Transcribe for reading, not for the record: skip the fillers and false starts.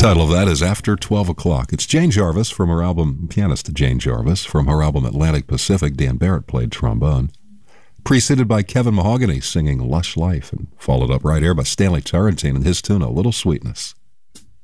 Title of that is After 12 O'Clock. It's Jane Jarvis from her album, pianist Jane Jarvis, from her album Atlantic Pacific. Dan Barrett played trombone. Preceded by Kevin Mahogany singing Lush Life, and followed up right here by Stanley Tarantine and his tune, A Little Sweetness.